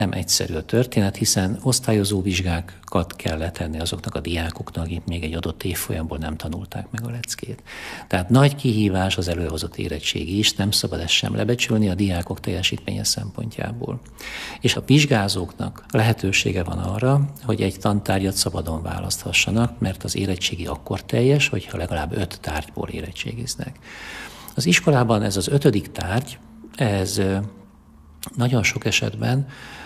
Nem egyszerű a történet, hiszen osztályozó vizsgákat kell letenni azoknak a diákoknak, akik még egy adott évfolyamból nem tanulták meg a leckét. Tehát nagy kihívás az előhozott érettségi is, nem szabad ezt sem lebecsülni a diákok teljesítménye szempontjából. És a vizsgázóknak lehetősége van arra, hogy egy tantárgyat szabadon választhassanak, mert az érettségi akkor teljes, hogyha legalább 5 tárgyból érettségiznek. Az iskolában ez az 5. tárgy, ez nagyon sok esetben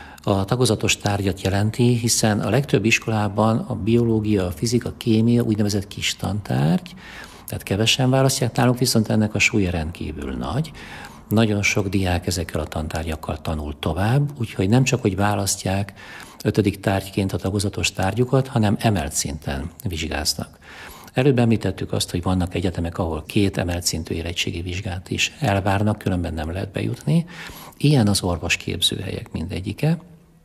a tagozatos tárgyat jelenti, hiszen a legtöbb iskolában a biológia, a fizika, a kémia úgynevezett kis tantárgy, tehát kevesen választják, nálunk viszont ennek a súlya rendkívül nagy. Nagyon sok diák ezekkel a tantárgyakkal tanul tovább, úgyhogy nem csak, hogy választják 5. tárgyként a tagozatos tárgyukat, hanem emelt szinten vizsgáznak. Előbb említettük azt, hogy vannak egyetemek, ahol 2 emelt szintű érettségi vizsgát is elvárnak, különben nem lehet bejutni. Ilyen az orvosképzőhelyek mindegyike.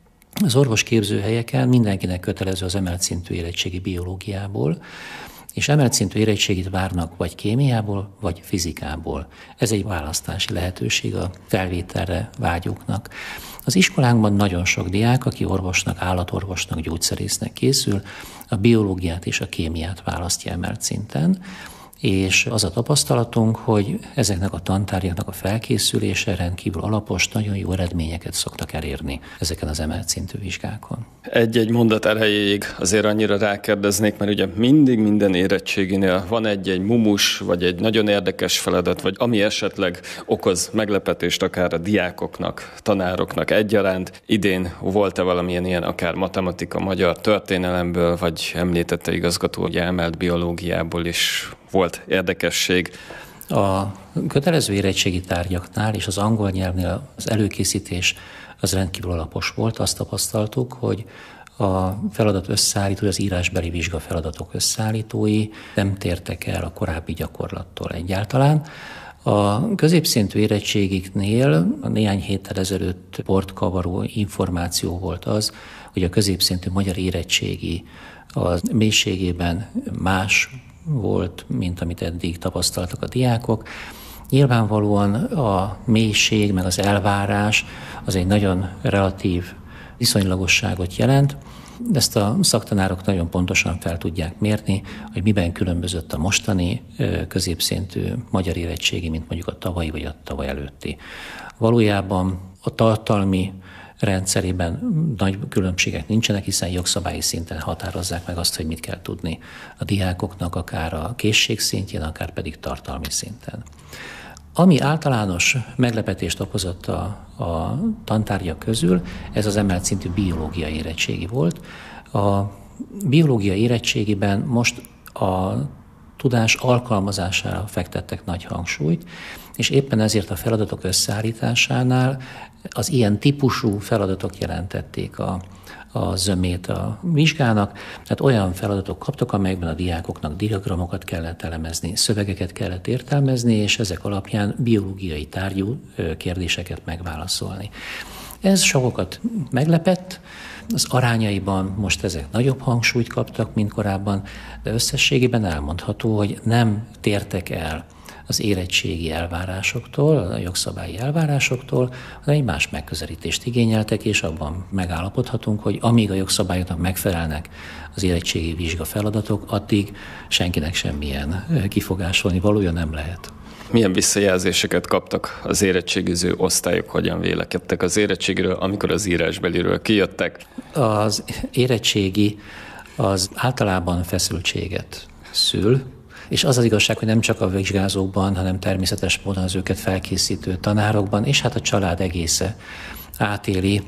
Az orvosképzőhelyeken mindenkinek kötelező az emelt szintű érettségi biológiából, és emelt szintű érettségit várnak vagy kémiából, vagy fizikából. Ez egy választási lehetőség a felvételre vágyóknak. Az iskolánkban nagyon sok diák, aki orvosnak, állatorvosnak, gyógyszerésznek készül, a biológiát és a kémiát választja emelt szinten, és az a tapasztalatunk, hogy ezeknek a tantárgyaknak a felkészülése rendkívül alapos, nagyon jó eredményeket szoktak elérni ezeken az emelt szintű vizsgákon. Egy-egy mondat erejéig azért annyira rákérdeznék, mert ugye mindig minden érettséginél van egy mumus, vagy egy nagyon érdekes feladat, vagy ami esetleg okoz meglepetést akár a diákoknak, tanároknak egyaránt. Idén volt-e valamilyen ilyen akár matematika, magyar történelemből, vagy említette igazgató, hogy emelt biológiából is volt érdekesség? A kötelező érettségi tárgyaknál és az angol nyelvnél az előkészítés az rendkívül alapos volt. Azt tapasztaltuk, hogy a feladat összeállítói, az írásbeli vizsga feladatok összeállítói nem tértek el a korábbi gyakorlattól egyáltalán. A középszintű érettségiknél a néhány héttel ezelőtt portkavaró információ volt az, hogy a középszintű magyar érettségi az mélységében más volt, mint amit eddig tapasztaltak a diákok. Nyilvánvalóan a mélység, meg az elvárás az egy nagyon relatív viszonylagosságot jelent. Ezt a szaktanárok nagyon pontosan fel tudják mérni, hogy miben különbözött a mostani középszintű magyar érettségi, mint mondjuk a tavalyi vagy a tavaly előtti. Valójában a tartalmi rendszerében nagy különbségek nincsenek, hiszen jogszabályi szinten határozzák meg azt, hogy mit kell tudni a diákoknak, akár a készség szintjén, akár pedig tartalmi szinten. Ami általános meglepetést okozott a tantárgyak közül, ez az emelt szintű biológia érettségi volt. A biológia érettségiben most a tudás alkalmazására fektettek nagy hangsúlyt, és éppen ezért a feladatok összeállításánál az ilyen típusú feladatok jelentették a zömét a vizsgának. Tehát olyan feladatok kaptak, amelyekben a diákoknak diagramokat kellett elemezni, szövegeket kellett értelmezni, és ezek alapján biológiai tárgyú kérdéseket megválaszolni. Ez sokakat meglepett, az arányaiban most ezek nagyobb hangsúlyt kaptak, mint korábban, de összességében elmondható, hogy nem tértek el az érettségi elvárásoktól, a jogszabályi elvárásoktól, hanem egy más megközelítést igényeltek, és abban megállapodhatunk, hogy amíg a jogszabályoknak megfelelnek az érettségi vizsga feladatok, addig senkinek semmilyen kifogásolni valója nem lehet. Milyen visszajelzéseket kaptak az érettségiző osztályok, hogyan vélekedtek az érettségiről, amikor az írásbeliről kijöttek? Az érettségi az általában feszültséget szül, és az az igazság, hogy nem csak a vizsgázókban, hanem természetes módon az őket felkészítő tanárokban, és hát a család egésze átéli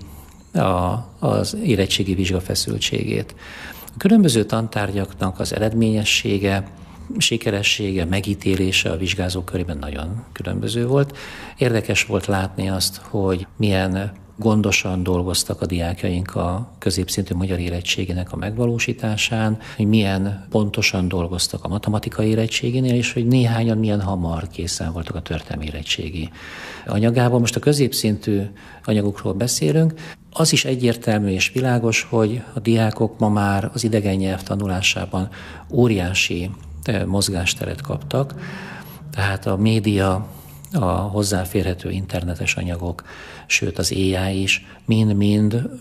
az érettségi vizsga feszültségét. A különböző tantárgyaknak az eredményessége, sikeressége, megítélése a vizsgázók körében nagyon különböző volt. Érdekes volt látni azt, hogy milyen gondosan dolgoztak a diákjaink a középszintű magyar érettségének a megvalósításán, hogy milyen pontosan dolgoztak a matematika érettségénél, és hogy néhányan milyen hamar készen voltak a történelmi érettségi anyagában. Most a középszintű anyagokról beszélünk. Az is egyértelmű és világos, hogy a diákok ma már az idegen nyelv tanulásában óriási mozgásteret kaptak, tehát a média, a hozzáférhető internetes anyagok, sőt az AI is mind-mind